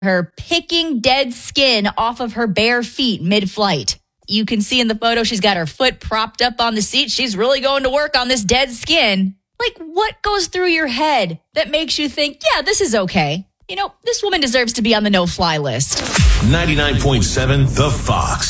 her picking dead skin off of her bare feet mid-flight. You can see in the photo she's got her foot propped up on the seat. She's really going to work on this dead skin. Like, what goes through your head that makes you think, yeah, this is okay? You know, this woman deserves to be on the no-fly list. 99.7 The Fox.